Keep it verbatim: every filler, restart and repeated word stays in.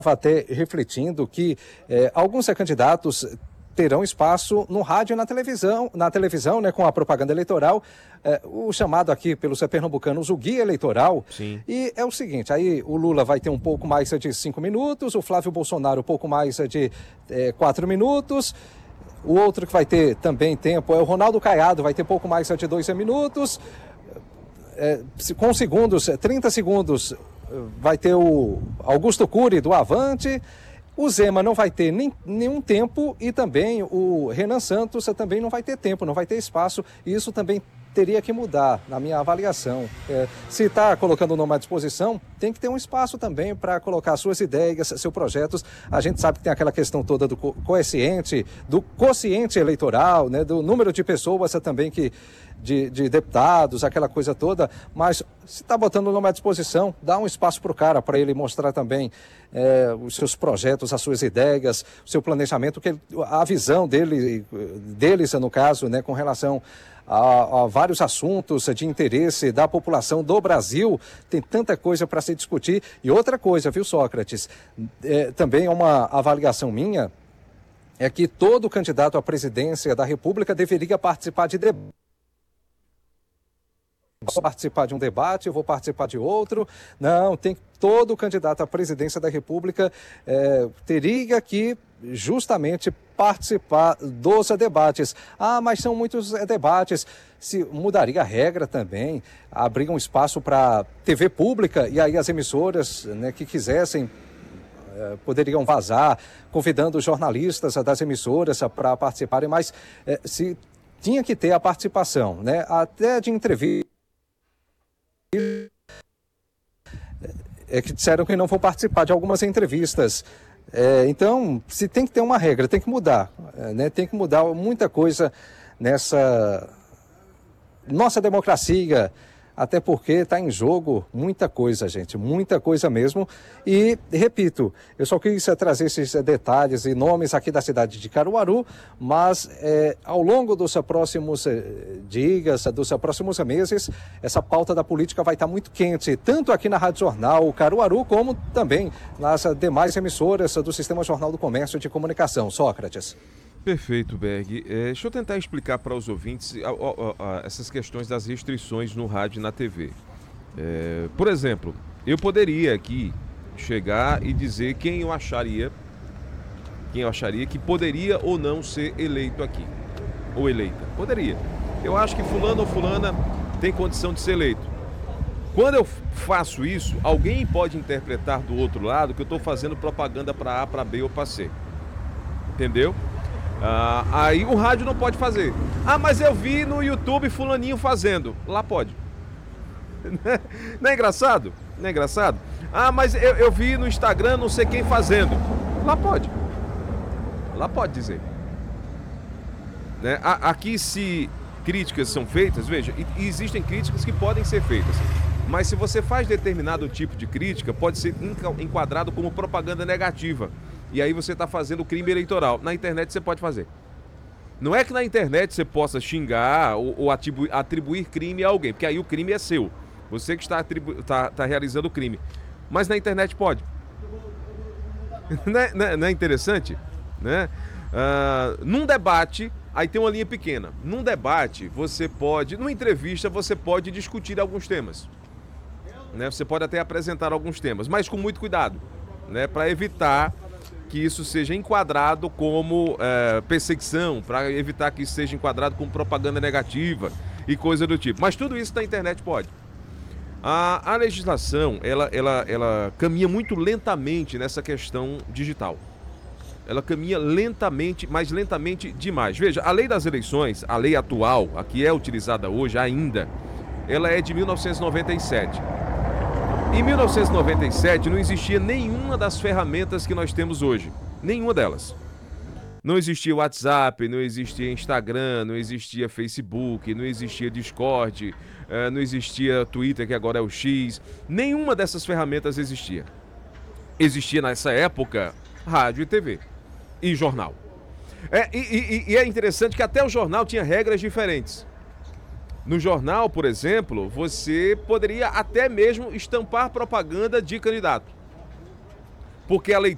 até refletindo que eh, alguns candidatos terão espaço no rádio e na televisão, na televisão, né, com a propaganda eleitoral, eh, o chamado aqui pelos pernambucanos o guia eleitoral. Sim. E é o seguinte, aí o Lula vai ter um pouco mais de cinco minutos, o Flávio Bolsonaro um pouco mais de eh, quatro minutos, o outro que vai ter também tempo é o Ronaldo Caiado, vai ter pouco mais de dois minutos, eh, com segundos, trinta segundos, vai ter o Augusto Cury do Avante, o Zema não vai ter nem, nenhum tempo e também o Renan Santos também não vai ter tempo, não vai ter espaço, e isso também teria que mudar, na minha avaliação. É, se está colocando o nome à disposição, tem que ter um espaço também para colocar suas ideias, seus projetos. A gente sabe que tem aquela questão toda do coeficiente, do quociente eleitoral, né, do número de pessoas também que... De, de deputados, aquela coisa toda, mas se está botando o nome à disposição, dá um espaço para o cara, para ele mostrar também é, os seus projetos, as suas ideias, o seu planejamento, que ele, a visão dele, deles, no caso, né, com relação a, a vários assuntos de interesse da população do Brasil. Tem tanta coisa para se discutir. E outra coisa, viu, Sócrates, é, também é uma avaliação minha, é que todo candidato à presidência da República deveria participar de debate. Vou participar de um debate, eu vou participar de outro. Não, tem todo candidato à presidência da República é, teria que justamente participar dos debates. Ah, mas são muitos é, debates. Se mudaria a regra também, abriria um espaço para T V pública e aí as emissoras, né, que quisessem é, poderiam vazar, convidando os jornalistas das emissoras para participarem, mas é, se tinha que ter a participação, né, até de entrevista. É que disseram que não vão participar de algumas entrevistas. É, então, se tem que ter uma regra, tem que mudar, é, né? Tem que mudar muita coisa nessa nossa democracia, até porque está em jogo muita coisa, gente, muita coisa mesmo. E, repito, eu só quis trazer esses detalhes e nomes aqui da cidade de Caruaru, mas é, ao longo dos próximos dias, dos próximos meses, essa pauta da política vai estar muito quente, tanto aqui na Rádio Jornal Caruaru, como também nas demais emissoras do Sistema Jornal do Comércio de Comunicação. Sócrates. Perfeito, Berg. É, deixa eu tentar explicar para os ouvintes a, a, a, essas questões das restrições no rádio e na T V. É, por exemplo, eu poderia aqui chegar e dizer quem eu acharia, quem eu acharia que poderia ou não ser eleito aqui, ou eleita. Poderia. Eu acho que fulano ou fulana tem condição de ser eleito. Quando eu faço isso, alguém pode interpretar do outro lado que eu estou fazendo propaganda para A, para B ou para C. Entendeu? Ah, aí o rádio não pode fazer. Ah, mas eu vi no YouTube fulaninho fazendo. Lá pode. Não é engraçado? Não é engraçado? Ah, mas eu, eu vi no Instagram não sei quem fazendo. Lá pode. Lá pode dizer. Né? Aqui, se críticas são feitas, veja, existem críticas que podem ser feitas. Mas se você faz determinado tipo de crítica, pode ser enquadrado como propaganda negativa. E aí você está fazendo crime eleitoral. Na internet você pode fazer. Não é que na internet você possa xingar ou, ou atribuir, atribuir crime a alguém, porque aí o crime é seu. Você que está, atribu- tá, tá realizando o crime. Mas na internet pode. Não é, não é, não é interessante? Né? Ah, num debate, aí tem uma linha pequena. Num debate, você pode... Numa entrevista, você pode discutir alguns temas. Né? Você pode até apresentar alguns temas, mas com muito cuidado, né? Para evitar que isso seja enquadrado como é, perseguição, para evitar que isso seja enquadrado como propaganda negativa e coisa do tipo. Mas tudo isso na internet pode. A, a legislação, ela, ela, ela caminha muito lentamente nessa questão digital. Ela caminha lentamente, mas lentamente demais. Veja, a lei das eleições, a lei atual, a que é utilizada hoje ainda, ela é de mil novecentos e noventa e sete. Em mil novecentos e noventa e sete não existia nenhuma das ferramentas que nós temos hoje. Nenhuma delas. Não existia WhatsApp, não existia Instagram, não existia Facebook, não existia Discord, não existia Twitter, que agora é o X. Nenhuma dessas ferramentas existia. Existia nessa época rádio e T V e jornal. É, e, e, e é interessante que até o jornal tinha regras diferentes. No jornal, por exemplo, você poderia até mesmo estampar propaganda de candidato. Porque a leitura